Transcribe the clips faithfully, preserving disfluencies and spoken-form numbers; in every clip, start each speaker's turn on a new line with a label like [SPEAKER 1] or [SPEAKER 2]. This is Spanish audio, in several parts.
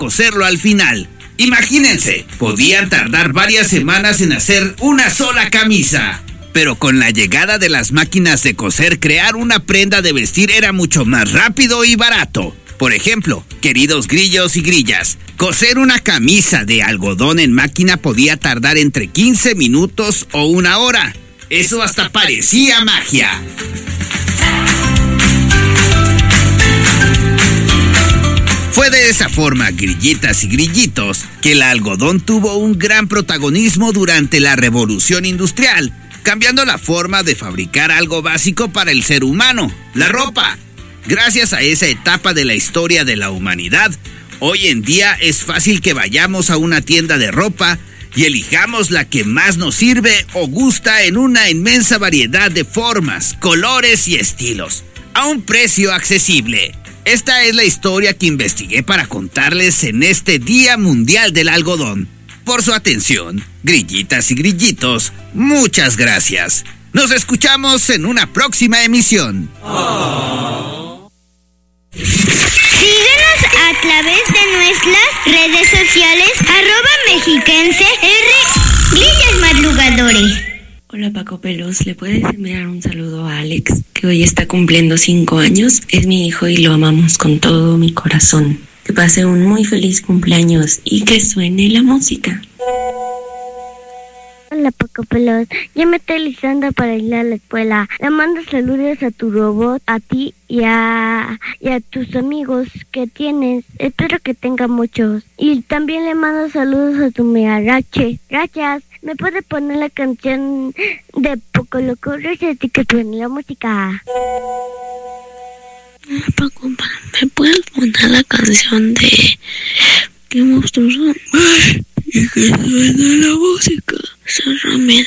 [SPEAKER 1] coserlo al final. Imagínense, podían tardar varias semanas en hacer una sola camisa. Pero con la llegada de las máquinas de coser, crear una prenda de vestir era mucho más rápido y barato. Por ejemplo, queridos grillos y grillas, coser una camisa de algodón en máquina podía tardar entre quince minutos o una hora. Eso hasta parecía magia. Fue de esa forma, grillitas y grillitos, que el algodón tuvo un gran protagonismo durante la Revolución Industrial, cambiando la forma de fabricar algo básico para el ser humano, la ropa. Gracias a esa etapa de la historia de la humanidad, hoy en día es fácil que vayamos a una tienda de ropa y elijamos la que más nos sirve o gusta en una inmensa variedad de formas, colores y estilos, a un precio accesible. Esta es la historia que investigué para contarles en este Día Mundial del Algodón. Por su atención, grillitas y grillitos, muchas gracias. Nos escuchamos en una próxima emisión. Oh.
[SPEAKER 2] Síguenos a través de nuestras redes sociales, arroba mexiquense R, Grillas Madrugadores.
[SPEAKER 3] Hola Paco Pelos, ¿le puedes enviar un saludo a Alex, que hoy está cumpliendo cinco años? Es mi hijo y lo amamos con todo mi corazón. Que pase un muy feliz cumpleaños y que suene la música.
[SPEAKER 4] Hola Paco Pelos, ya me estoy listando para ir a la escuela. Le mando saludos a tu robot, a ti y a, y a tus amigos que tienes. Espero que tenga muchos. Y también le mando saludos a tu megarache. Gracias. ¿Me puede poner la canción de Poco Loco? Gracias a ti que suene la música.
[SPEAKER 3] Paco, ¿me puedes poner la canción de qué monstruos son? Y que suene la música. Soy Ramel.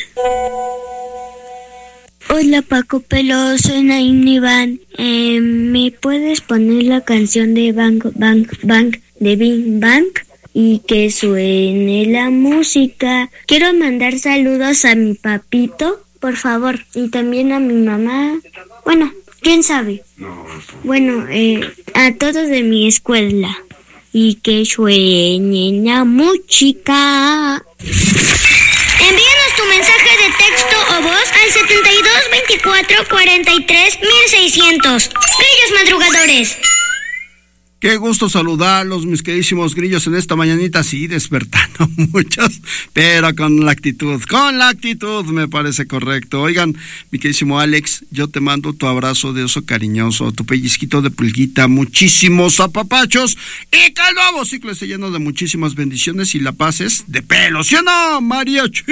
[SPEAKER 4] Hola Paco Pelos, soy Naim Iván. Eh, ¿Me puedes poner la canción de Bang Bang Bang de Bing Bang? Y que suene la música. Quiero mandar saludos a mi papito, por favor, y también a mi mamá. Bueno, ¿quién sabe? Bueno, eh, a todos de mi escuela. Y que suene la música.
[SPEAKER 2] Envíanos tu mensaje de texto o voz al setenta y dos veinticuatro cuarenta y tres mil seiscientos. Grillos Madrugadores.
[SPEAKER 5] Qué gusto saludarlos, mis queridísimos grillos, en esta mañanita, sí, despertando muchos, pero con la actitud, con la actitud me parece correcto. Oigan, mi queridísimo Alex, yo te mando tu abrazo de oso cariñoso, tu pellizquito de pulguita, muchísimos apapachos, y que el nuevo ciclo esté lleno de muchísimas bendiciones y la paz es de pelo, ¿sí o no, mariachi?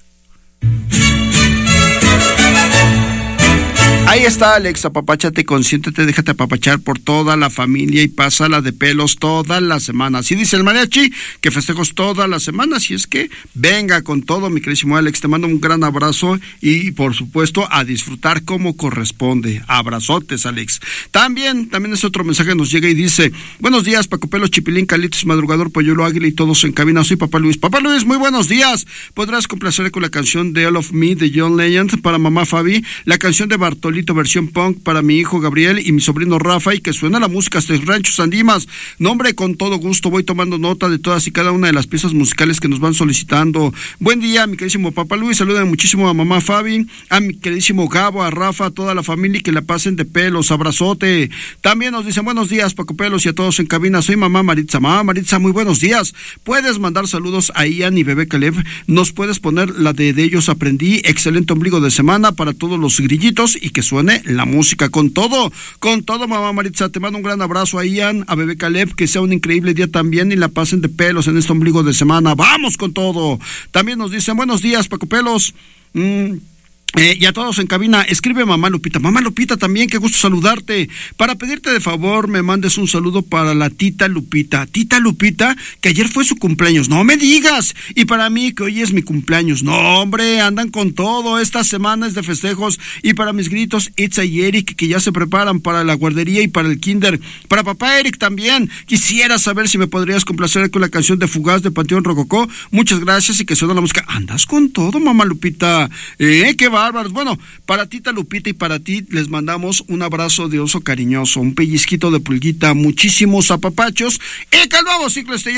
[SPEAKER 5] Ahí está, Alex, apapáchate, consiéntete, déjate apapachar por toda la familia y pásala de pelos toda la semana. Así dice el mariachi, que festejos toda la semana, así es que venga con todo, mi queridísimo Alex, te mando un gran abrazo y, por supuesto, a disfrutar como corresponde. Abrazotes, Alex. También, también es otro mensaje que nos llega y dice, buenos días, Paco Pelos, Chipilín, Calitos, Madrugador, Polluelo, Águila y todos en cabina, soy Papá Luis. Papá Luis, muy buenos días. Podrás complacer con la canción de All of Me de John Legend para mamá Fabi, la canción de Bartolito versión punk para mi hijo Gabriel y mi sobrino Rafa, y que suena la música hasta el Rancho Sandimas. Nombre, con todo gusto voy tomando nota de todas y cada una de las piezas musicales que nos van solicitando. Buen día, mi queridísimo Papá Luis, saludan muchísimo a mamá Fabi, a mi queridísimo Gabo, a Rafa, a toda la familia y que la pasen de pelos, abrazote. También nos dicen buenos días, Paco Pelos, y a todos en cabina, soy mamá Maritza. Mamá Maritza, muy buenos días. Puedes mandar saludos a Ian y bebé Caleb, nos puedes poner la de De Ellos Aprendí, excelente ombligo de semana para todos los grillitos y que suene la música con todo, con todo, mamá Maritza. Te mando un gran abrazo a Ian, a bebé Caleb, que sea un increíble día también y la pasen de pelos en este ombligo de semana. Vamos con todo. También nos dicen buenos días, Paco Pelos. Mm. Eh, y a todos en cabina, escribe mamá Lupita. Mamá Lupita también, qué gusto saludarte. Para pedirte de favor, me mandes un saludo para la tita Lupita. Tita Lupita, que ayer fue su cumpleaños. No me digas. Y para mí, que hoy es mi cumpleaños. No, hombre, andan con todo. Esta semana es de festejos. Y para mis gritos, Itza y Eric, que ya se preparan para la guardería y para el kinder. Para papá Eric también. Quisiera saber si me podrías complacer con la canción de Fugaz de Panteón Rococó. Muchas gracias y que suene la música. Andas con todo, mamá Lupita. Eh, qué va. bárbaros. Bueno, para ti, Lupita, y para ti les mandamos un abrazo de oso cariñoso, un pellizquito de pulguita, muchísimos apapachos, y que el nuevo ciclo esté